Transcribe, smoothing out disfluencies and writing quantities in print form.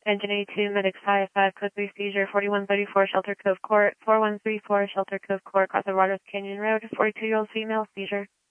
Engine A2, Medics 5, code 3 seizure, 4134 Shelter Cove Court, 4134 Shelter Cove Court, across the Waters Canyon Road, 42-year-old female, seizure.